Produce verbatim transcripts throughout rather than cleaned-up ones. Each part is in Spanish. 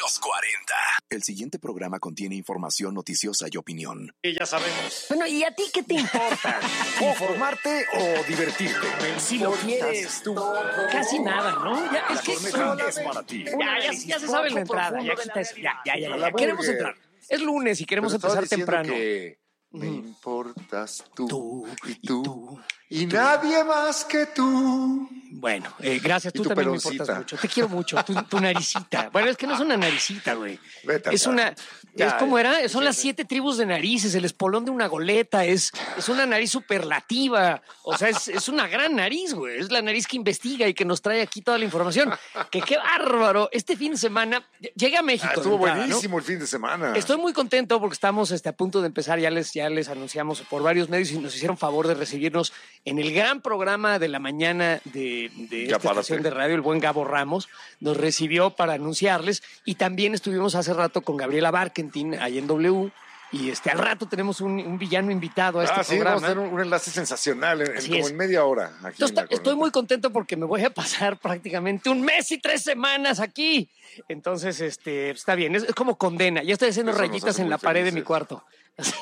Los cuarenta. El siguiente programa contiene información noticiosa y opinión. Y ya sabemos. Bueno, ¿y a ti qué te importa? ¿Informarte o divertirte? Si lo quieres tú. Casi nada, ¿no? Ya, es que Corneta es para ti. Ya, ya, ya se sabe la entrada. Ya, quita eso. ya, ya, ya, ya, la Queremos burger. entrar. Es lunes y queremos Pero estaba empezar diciendo temprano. que me importas tú, Tú, y y tú tú, y nadie más que tú. Bueno, eh, gracias. Y Tú tu también me peloncita. importas mucho. Te quiero mucho. Tu, tu naricita. Bueno, es que no es una naricita, güey. Vete Es acá. una... Ya, es como ya. era, son las siete tribus de narices, el espolón de una goleta, es, es una nariz superlativa, o sea, es, es una gran nariz, güey, es la nariz que investiga y que nos trae aquí toda la información. Que qué bárbaro, este fin de semana, llegué a México. Ah, estuvo de entrada, buenísimo ¿no? el fin de semana. Estoy muy contento porque estamos este, a punto de empezar, ya les, ya les anunciamos por varios medios y nos hicieron favor de recibirnos en el gran programa de la mañana de, de esta párate. estación de radio, el buen Gabo Ramos, nos recibió para anunciarles y también estuvimos hace rato con Gabriela Barkentin ahí en W y este, al rato tenemos un, un villano invitado a este ah, sí, programa. vamos a tener un, un enlace sensacional en, en Así como es. en media hora. Aquí Entonces, en la estoy Corneta. muy contento porque me voy a pasar prácticamente un mes y tres semanas aquí. Entonces, este, está bien, es, es como condena. Ya estoy haciendo Eso nos rayitas hace en muy la pared de felices. mi cuarto. Así.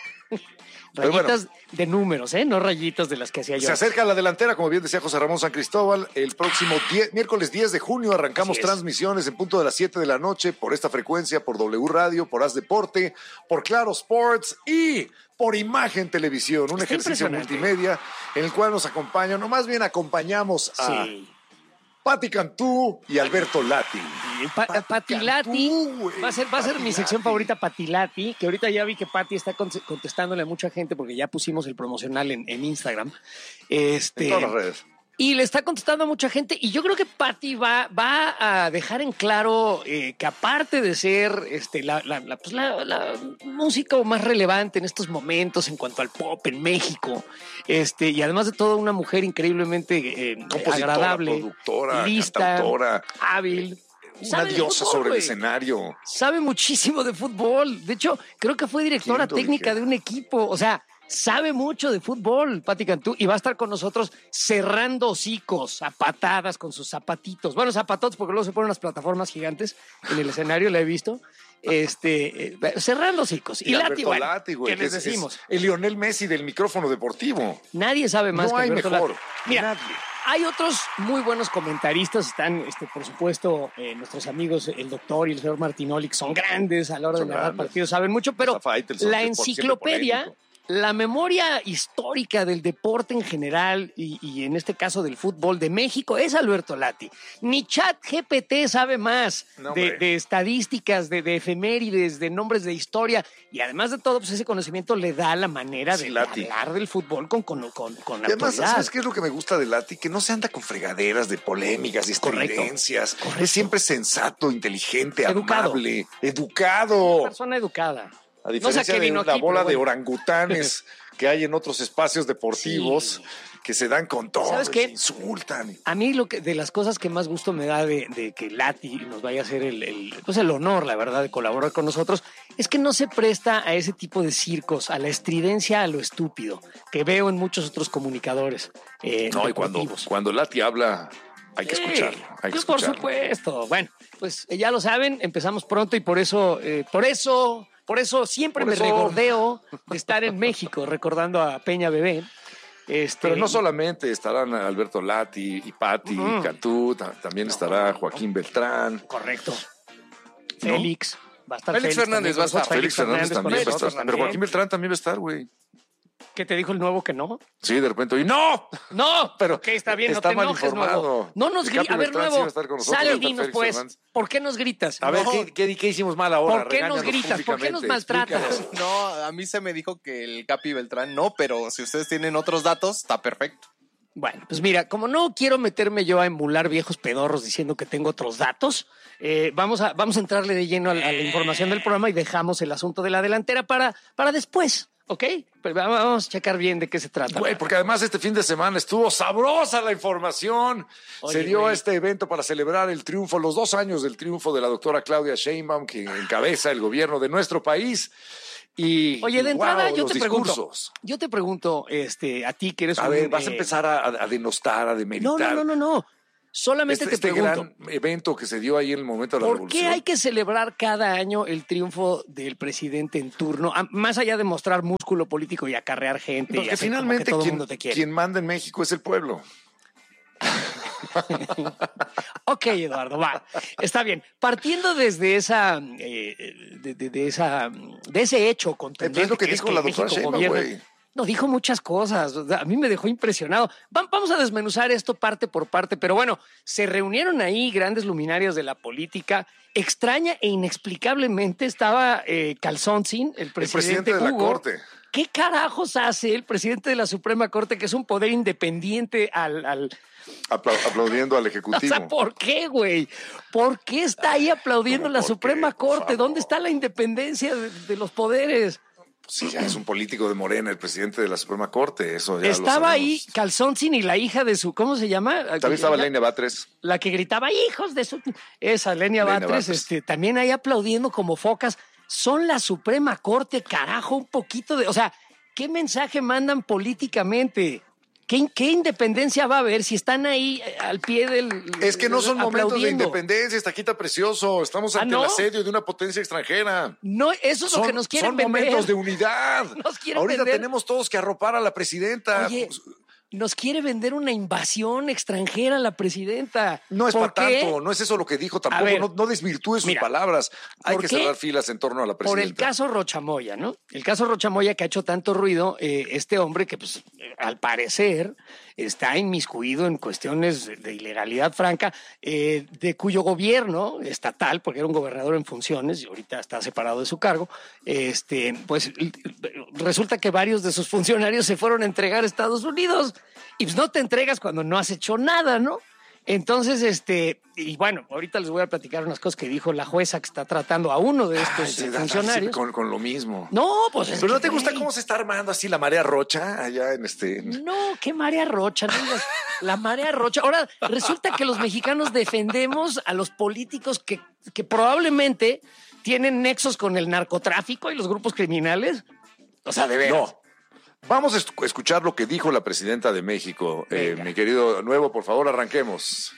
Pero Rayitas de números, ¿eh? No rayitas de las que hacía yo. Se acerca la delantera, como bien decía José Ramón San Cristóbal. El próximo diez miércoles diez de junio arrancamos Así es. transmisiones en punto de las siete de la noche por esta frecuencia, por W Radio, por Haz Deporte, por Claro Sports y por Imagen Televisión. Un Está ejercicio impresionante. multimedia en el cual nos acompañan, o más bien acompañamos a Sí. Pati Cantú y Alberto Lati. Pa- Patilati Cantú, güey. va a ser, va a ser mi Patilati. sección favorita, Patilati, que ahorita ya vi que Pati está con- contestándole a mucha gente porque ya pusimos el promocional en, en Instagram. Este, En todas las redes. Y le está contestando a mucha gente. Y yo creo que Patti va, va a dejar en claro eh, que aparte de ser este, la, la, la, pues la, la música más relevante en estos momentos en cuanto al pop en México, este, y además de todo una mujer increíblemente eh, Compositora, agradable, productora, lista, cantautora, hábil. una sabe de diosa fútbol, sobre el güey. escenario. Sabe muchísimo de fútbol. De hecho, creo que fue directora ¿Quién lo técnica dijera? de un equipo. O sea, sabe mucho de fútbol, Pati Cantú, y va a estar con nosotros cerrando hocicos a patadas con sus zapatitos. Bueno, zapatotes, porque luego se ponen las plataformas gigantes en el escenario, la he visto. Este, eh, cerrando hocicos. Y, Y Lati, Alberto bueno, Lati, güey, ¿qué que les es- decimos? es el Lionel Messi del micrófono deportivo. Nadie sabe más No que hay Alberto mejor. Lati. Mira, Nadie. hay otros muy buenos comentaristas. Están, este, por supuesto, eh, nuestros amigos, el doctor y el señor Martinoli, que son grandes a la hora Son de narrar grandes. partidos, saben mucho, pero Mustafa Faitelson, la que por siempre enciclopedia, polémico. la memoria histórica del deporte en general y, y en este caso del fútbol de México es Alberto Lati. Ni Chat G P T sabe más No, de, hombre. de estadísticas, de, de efemérides, de nombres de historia y además de todo, pues ese conocimiento le da la manera Sí, de, Lati. hablar del fútbol con, con, con, con Y además, autoridad. ¿sabes qué es lo que me gusta de Lati? Que no se anda con fregaderas de polémicas, de Correcto. estridencias. Correcto. Es siempre sensato, inteligente, Educado. amable, educado. Persona educada. A No sé a diferencia qué de vino la aquí, bola pero de bueno. orangutanes que hay en otros espacios deportivos Sí. que se dan con todo, ¿Sabes qué? se insultan. A mí lo que de las cosas que más gusto me da de, de que Lati nos vaya a hacer el, el, pues el honor, la verdad, de colaborar con nosotros, es que no se presta a ese tipo de circos, a la estridencia, a lo estúpido, que veo en muchos otros comunicadores. Eh, No, y cuando, deportivos. cuando Lati habla, hay que Sí, escucharlo. Hay que pues, por escucharlo. supuesto. Bueno, pues eh, ya lo saben, empezamos pronto y por eso, eh, por eso, por eso siempre Por me eso. regordeo de estar en México, recordando a Peña Bebé. Este, Pero no solamente estarán Alberto Lati y Pati Ujú. y Cantú, ta- también estará Joaquín Beltrán. Correcto. Félix. Va a estar Félix Félix, también Fernández con va a nosotros. estar. Félix Fernández también va a con estar. nosotros Pero Joaquín también. Beltrán también va a estar, güey. ¿Qué te dijo el nuevo que no? Sí, de repente, y ¡no! No, Pero ok, está bien, está no te mal enojes, informado. nuevo. No nos El grites. Capi A ver, Beltrán sí nuevo, va a estar con nosotros, sal y ahorita dinos, Félix pues, Fernández. ¿por qué nos gritas? A ver, No. ¿qué, qué, qué hicimos mal ahora? ¿Por qué nos Regáñanos gritas? ¿Por qué nos públicamente, maltratas? explícanos. No, a mí se me dijo que el Capi Beltrán no, pero si ustedes tienen otros datos, está perfecto. Bueno, pues mira, como no quiero meterme yo a emular viejos pedorros diciendo que tengo otros datos, eh, vamos, a, vamos a entrarle de lleno a, la- a la información del programa y dejamos el asunto de la delantera para, para después, ¿ok? Pero vamos a checar bien de qué se trata. Güey, porque además este fin de semana estuvo sabrosa la información. Oye, Se dio güey. este evento para celebrar el triunfo, los dos años del triunfo de la doctora Claudia Sheinbaum, que encabeza el gobierno de nuestro país. Y, Oye, de y, entrada, wow, yo los te pregunto, discursos. yo te pregunto, este, a ti que eres A un, ver, vas a eh, empezar a, a denostar, a demeritar. No, no, no, no, no. Solamente este, te este pregunto, gran evento que se dio ahí en el momento de la ¿por revolución. qué hay que celebrar cada año el triunfo del presidente en turno? A- Más allá de mostrar músculo político y acarrear gente. y Porque hacer como finalmente que todo el quien, mundo te quiere. quien manda en México es el pueblo. Ok, Eduardo, va. Está bien. Partiendo desde esa, eh, de, de- de esa, de ese hecho contundente. Entonces es lo que es dijo la doctora México Sheinbaum, gobierna- güey. No, dijo muchas cosas. O sea, a mí me dejó impresionado. Va- Vamos a desmenuzar esto parte por parte, pero bueno, se reunieron ahí grandes luminarios de la política. Extraña e inexplicablemente estaba eh, Calzoncin, el El presidente, presidente de la Hugo. Corte. ¿Qué carajos hace el presidente de la Suprema Corte, que es un poder independiente al, al, Apla- aplaudiendo al o Ejecutivo. sea, ¿por qué, güey? ¿Por qué está ahí aplaudiendo ¿Cómo la por Suprema qué? Por Corte? favor. ¿Dónde está la independencia de, de los poderes? Pues sí, ya es un político de Morena, el presidente de la Suprema Corte. Eso ya lo Estaba ahí sabemos. Calzoncin y la hija de su, ¿cómo se llama? También estaba la, Lenia Batres. la que gritaba, hijos de su... Esa, Lenia Lenia Batres, Batres. este, también ahí aplaudiendo como focas. Son la Suprema Corte, carajo, un poquito de... O sea, ¿qué mensaje mandan políticamente? ¿Qué, qué independencia va a haber si están ahí eh, al pie del... Es que no son momentos de aplaudiendo? independencia, Estaquita precioso. Estamos ¿Ah, ante no? el asedio de una potencia extranjera. No, eso es lo que nos quieren son vender. momentos de unidad. Nos quieren Ahorita vender- tenemos todos que arropar a la presidenta. Oye, Pues, nos quiere vender una invasión extranjera la presidenta. no es ¿Por para qué? tanto, no es eso lo que dijo A tampoco. ver, no, no desvirtúe sus mira, palabras. Hay ¿por que qué? cerrar filas en torno a la Por presidenta. el caso Rochamoya, ¿no? El caso Rochamoya que ha hecho tanto ruido, eh, este hombre que, pues, eh, al parecer está inmiscuido en cuestiones de, de ilegalidad franca, eh, de cuyo gobierno estatal, porque era un gobernador en funciones y ahorita está separado de su cargo, este, pues resulta que varios de sus funcionarios se fueron a entregar a Estados Unidos y pues no te entregas cuando no has hecho nada, ¿no? Entonces, este, y bueno, ahorita les voy a platicar unas cosas que dijo la jueza que está tratando a uno de estos Ay, sí, eh, da- funcionarios. sí, con, con lo mismo. No, pues es Pero ¿no que, te gusta güey, cómo se está armando así la marea rocha allá en este... en- No, qué marea rocha, no digas, la marea rocha. Ahora, resulta que los mexicanos defendemos a los políticos que, que probablemente tienen nexos con el narcotráfico y los grupos criminales. O sea, de veras. No. Vamos a escu- escuchar lo que dijo la presidenta de México. Eh, Venga. mi querido Nuevo, por favor, arranquemos.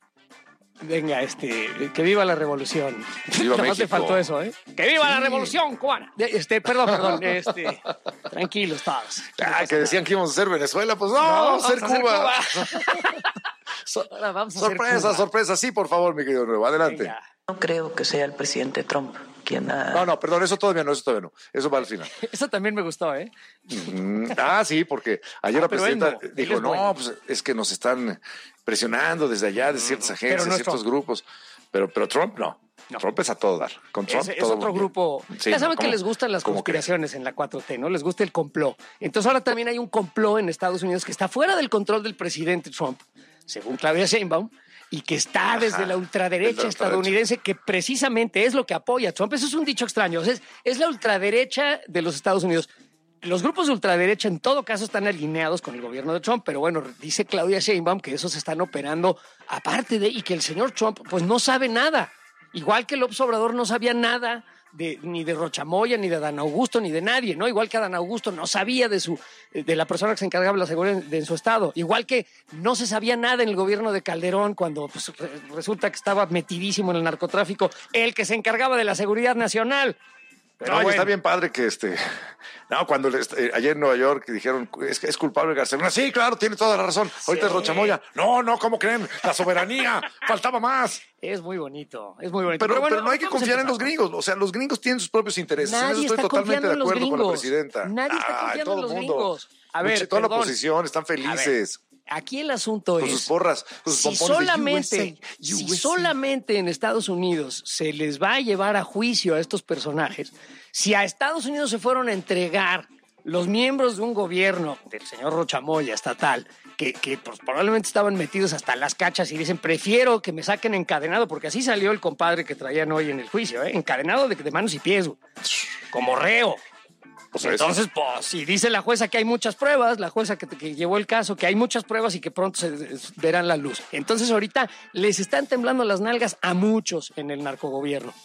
Venga, este, que viva la revolución. Viva Nada más le México. faltó eso, ¿eh? Que viva la Sí. revolución cubana. De- Este, perdón, perdón, este, tranquilos todos. No Ah, pasa que nada. decían que íbamos a ser Venezuela. Pues no, No, vamos a ser vamos a Cuba. hacer So- Ahora vamos a hacer sorpresa, Cuba. sorpresa. Sí, por favor, mi querido Nuevo. Adelante. Venga. No creo que sea el presidente Trump quien ha... No, no, perdón, eso todavía no, eso todavía no. Eso va al final. Eso también me gustó, ¿eh? Mm, ah, sí, porque ayer Ah, la pero él presidenta no, él dijo, es no, bueno". pues es que nos están presionando desde allá, de ciertas agencias, pero no es ciertos Trump. grupos. Pero, pero Trump no. No. Trump es a todo dar. Con Trump Es, es todo otro muy bien. grupo. Sí, ya no, saben que ¿cómo- les gustan las cómo conspiraciones en la cuatro T, ¿no? Les gusta el complot. Entonces ahora también hay un complot en Estados Unidos que está fuera del control del presidente Trump, según Claudia Sheinbaum, y que está desde Ajá, la ultraderecha desde la estadounidense, que precisamente es lo que apoya a Trump. Eso es un dicho extraño. O sea, es, es la ultraderecha de los Estados Unidos. Los grupos de ultraderecha en todo caso están alineados con el gobierno de Trump, pero bueno, dice Claudia Sheinbaum que esos están operando aparte de, y que el señor Trump pues no sabe nada. Igual que López Obrador no sabía nada de, ni de Rochamoya, ni de Dan Augusto, ni de nadie, ¿no? Igual que Dan Augusto no sabía de su de la persona que se encargaba de la seguridad de, en su estado. Igual que no se sabía nada en el gobierno de Calderón cuando pues, resulta que estaba metidísimo en el narcotráfico, el que se encargaba de la seguridad nacional. Pero No, y bueno. está bien padre que este. No, cuando le- eh, ayer en Nueva York dijeron es que es culpable García. Sí, claro, tiene toda la razón. Ahorita es Rochamoya. No, no, ¿cómo creen? La soberanía. Faltaba más. Es muy bonito, es muy bonito. Pero, bueno, pero no hay que vamos a confiar en los empezar. gringos. O sea, los gringos tienen sus propios intereses. En Nadie eso estoy está totalmente confiando de en los acuerdo con la gringos. presidenta. Nadie está Ay, confiando todo en los el mundo. gringos. A ver, Mucha- toda la perdón. oposición están A ver, felices. aquí el asunto Con es... sus porras, con sus si pompones de solamente, U S A, si U S A. solamente en Estados Unidos se les va a llevar a juicio a estos personajes, si a Estados Unidos se fueron a entregar los miembros de un gobierno del señor Rochamoya estatal, que, que pues, probablemente estaban metidos hasta las cachas y dicen, prefiero que me saquen encadenado, porque así salió el compadre que traían hoy en el juicio, ¿eh? Encadenado de, de manos y pies, güey, como reo. Pues eso. Entonces, pues, si dice la jueza que hay muchas pruebas, la jueza que, que llevó el caso, que hay muchas pruebas y que pronto se se verán la luz. Entonces, ahorita les están temblando las nalgas a muchos en el narcogobierno.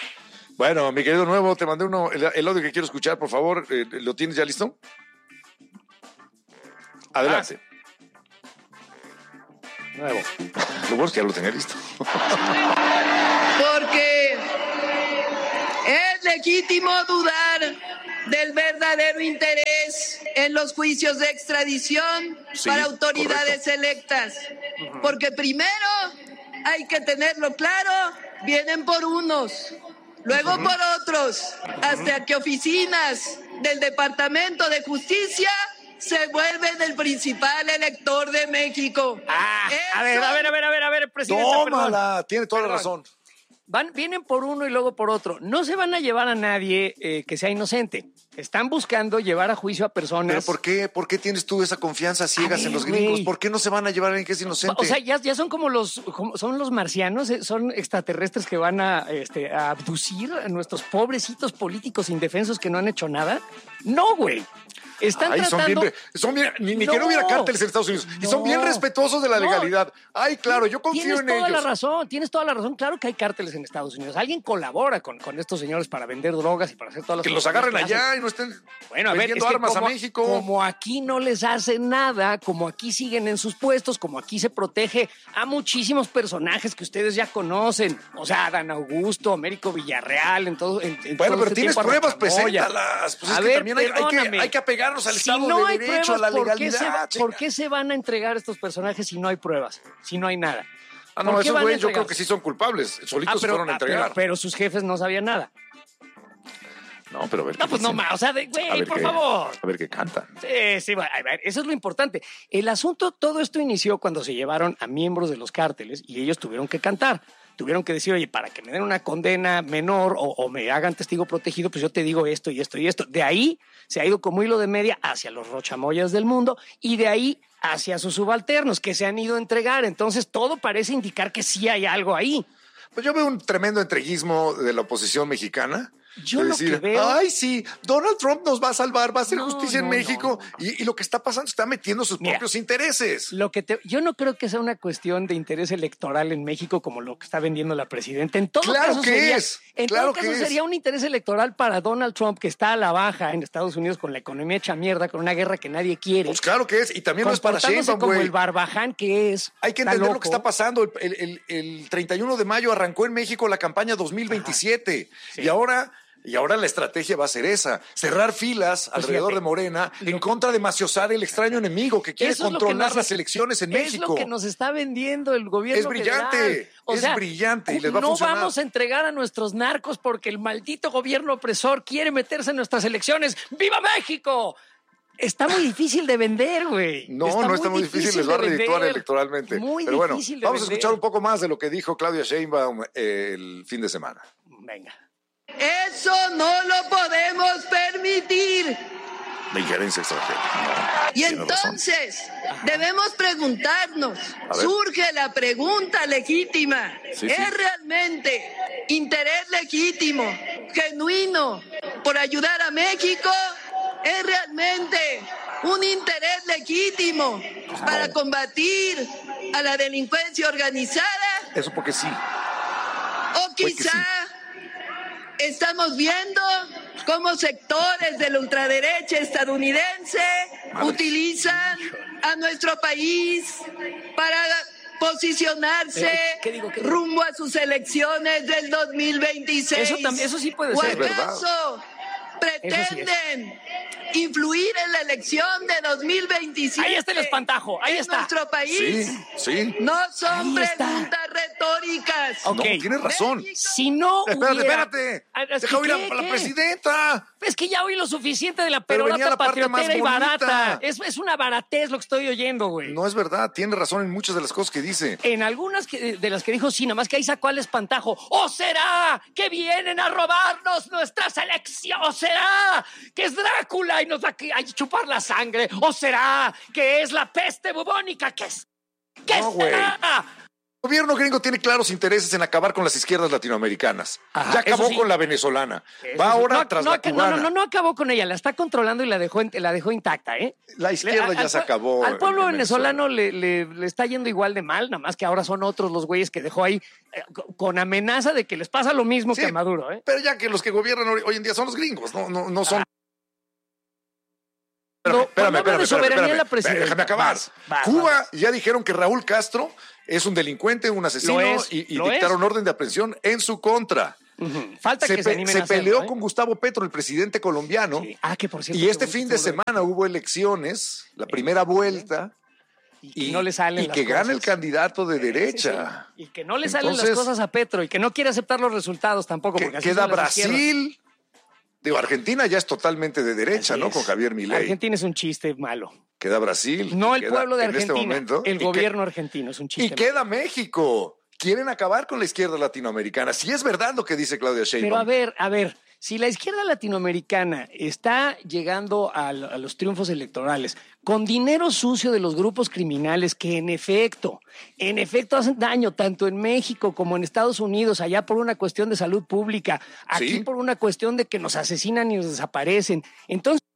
Bueno, mi querido Nuevo, te mandé uno, el, el audio que quiero escuchar, por favor. Eh, ¿Lo tienes ya listo? Adelante. Nuevo. Lo bueno es que ya lo tenía listo. Porque es legítimo dudar del verdadero interés en los juicios de extradición Sí, para autoridades correcto. electas. Porque primero, hay que tenerlo claro, vienen por unos, luego por otros, hasta que oficinas del Departamento de Justicia se vuelven el principal elector de México. Ah, a ver, Eso- a ver, a ver, a ver, a ver, presidente. Tómala, tiene toda la razón. Van, vienen por uno y luego por otro. No se van a llevar a nadie eh, que sea inocente. Están buscando llevar a juicio a personas. ¿Pero por qué? ¿Por qué tienes tú esa confianza ciegas ver, en los güey. gringos? ¿Por qué no se van a llevar a alguien que es inocente? O sea, ya, ya son como los, como- son los marcianos, eh, son extraterrestres que van a, este, a abducir a nuestros pobrecitos políticos indefensos que no han hecho nada. No, güey. Están Ay, son tratando. bien, son bien, ni, ni No. que no hubiera cárteles en Estados Unidos. Y son bien No. respetuosos de la No. legalidad. Ay, claro, yo confío Tienes en toda ellos. la razón, tienes toda la razón. Claro que hay cárteles en Estados Unidos. Alguien colabora con, con estos señores para vender drogas y para hacer todas las Que los cosas agarren que hacen. allá y no estén Bueno, a ver, vendiendo es que armas como, a México. como aquí no les hacen nada, como aquí siguen en sus puestos, como aquí se protege a muchísimos personajes que ustedes ya conocen. O sea, Adán Augusto, Américo Villarreal, en todo. En, en Bueno, todo pero este tienes tiempo a pruebas, Rochamoya. preséntalas. Pues es A que ver, también hay, hay que, perdóname. hay que apegarnos al Si Estado no de hay Derecho, pruebas, a la ¿por qué, se, legalidad. va- chinga. ¿por qué se van a entregar estos personajes si no hay pruebas? Si no hay nada. Ah, no, ¿Por qué esos van a güeyes yo creo entregarse? que sí son culpables. Solitos Ah, se fueron a ah, pero- entregar. pero sus jefes no sabían nada. No, pero a ver. No, qué pues no dicen. más. O sea, de- A güey, ver por qué- favor. A ver qué cantan. Sí, sí, va, a ver, eso es lo importante. El asunto, todo esto inició cuando se llevaron a miembros de los cárteles y ellos tuvieron que cantar. Tuvieron que decir, oye, para que me den una condena menor o, o me hagan testigo protegido, pues yo te digo esto y esto y esto. De ahí se ha ido como hilo de media hacia los rochamoyas del mundo y de ahí hacia sus subalternos que se han ido a entregar. Entonces todo parece indicar que sí hay algo ahí. Pues yo veo un tremendo entreguismo de la oposición mexicana. Yo de lo decir, que veo- ay, sí, Donald Trump nos va a salvar, va a hacer No, justicia en no, México. no, no. Y, y lo que está pasando, está metiendo sus Mira, propios intereses. Lo que te, yo no creo que sea una cuestión de interés electoral en México como lo que está vendiendo la presidenta. En todo Claro caso que sería, es, en claro todo caso que es. sería un interés electoral para Donald Trump que está a la baja en Estados Unidos con la economía hecha mierda, con una guerra que nadie quiere. Pues claro que es. Y también no es para comportándose Sheinbaum, como güey. el barbaján que es. Hay que Está entender lo loco. que está pasando. El, el- el- el treinta y uno de mayo arrancó en México la campaña dos mil veintisiete. Sí. Y ahora... Y ahora la estrategia va a ser esa, cerrar filas Pues alrededor fíjate, de Morena en lo- contra de maciosar el extraño enemigo que quiere Eso es lo que controlar nos- las elecciones en es México. lo que nos está vendiendo el gobierno Es brillante, federal. O es sea, brillante y les va a no funcionar. vamos a entregar a nuestros narcos porque el maldito gobierno opresor quiere meterse en nuestras elecciones. ¡Viva México! Está muy difícil de vender, güey. No, no está muy difícil, les va a de redituar vender. electoralmente. Muy Pero bueno, difícil de vamos a vender. escuchar un poco más de lo que dijo Claudia Sheinbaum eh, el fin de semana. Venga. Eso no lo podemos permitir. La injerencia extranjera. Y Tiene razón. entonces debemos preguntarnos, A ver. surge la pregunta legítima, Sí, ¿es sí. realmente interés legítimo, genuino, por ayudar a México? ¿Es realmente un interés legítimo para combatir a la delincuencia organizada? Eso porque sí. ¿O Pues que quizá estamos viendo cómo sectores de la ultraderecha estadounidense Madre. utilizan a nuestro país para posicionarse Eh, ¿qué digo? ¿Qué digo? rumbo a sus elecciones del dos mil veintiséis? Eso tam- eso sí puede ¿O ser. Es verdad. acaso pretenden influir en la elección de dos mil veintisiete? Ahí está el espantajo, ahí en está. nuestro país. Sí, sí. No son Ahí está. preguntas retóricas. Ok. No, tienes razón. México- Si no Espérate, hubiera- espérate. Ah, es que Deja oír a ¿qué? a la ¿Qué? presidenta. Es que ya oí lo suficiente de la Pero venía perorata la parte más patriotera y bonita. barata. Es, es una baratez lo que estoy oyendo, güey. No es verdad, tiene razón en muchas de las cosas que dice. En algunas que- de las que dijo sí, nada más que ahí sacó al espantajo. ¿O será que vienen a robarnos nuestra selección? ¿O será que es Drácula y nos va a que- a chupar la sangre? ¿O será que es la peste bubónica? ¿Qué es? ¿Qué No, güey. será? El gobierno gringo tiene claros intereses en acabar con las izquierdas latinoamericanas. Ajá, ya acabó eso sí. con la venezolana. Eso Va sí. ahora no, tras no, la no, cubana. no, no, no acabó con ella, la está controlando y la dejó, en- la dejó intacta, ¿eh? La izquierda Le- ya al se pue- acabó. Al pueblo en venezolano le, le- le está yendo igual de mal, nada más que ahora son otros los güeyes que dejó ahí eh, co- con amenaza de que les pasa lo mismo Sí, que a Maduro, ¿eh? Pero ya que los que gobiernan hoy, hoy en día son los gringos, no, no, no son cuando espérame, habla de espérame, soberanía espérame, en la presidencia. Déjame acabar. Vas, vas, Cuba vas. ya dijeron que Raúl Castro es un delincuente, un asesino Lo es, y, y lo dictaron es. orden de aprehensión en su contra. Ujú. Falta Se, que se pe- animen se a hacerlo, peleó ¿eh? con Gustavo Petro, el presidente colombiano, Sí. Ah, que por cierto. y qué este bonito fin de estuvo semana hubo elecciones, la primera vuelta, Y que no le salen y las que gana cosas. el candidato de Sí, sí, derecha. sí. Y que no le salen Entonces, las cosas a Petro y que no quiere aceptar los resultados tampoco. que Porque así queda son las izquierdas. Brasil. Digo, Argentina ya es totalmente de derecha, Así ¿no? es. Con Javier Milei. Argentina es un chiste malo. Queda Brasil. No y el queda- pueblo de en este Argentina, momento, el y que- gobierno argentino es un Y chiste queda malo. México. Quieren acabar con la izquierda latinoamericana. Si es verdad lo que dice Claudia Sheinbaum. Pero a ver, a ver, si la izquierda latinoamericana está llegando a, l- a los triunfos electorales con dinero sucio de los grupos criminales que en efecto, en efecto hacen daño tanto en México como en Estados Unidos, allá por una cuestión de salud pública, aquí Sí. por una cuestión de que nos asesinan y nos desaparecen. Entonces,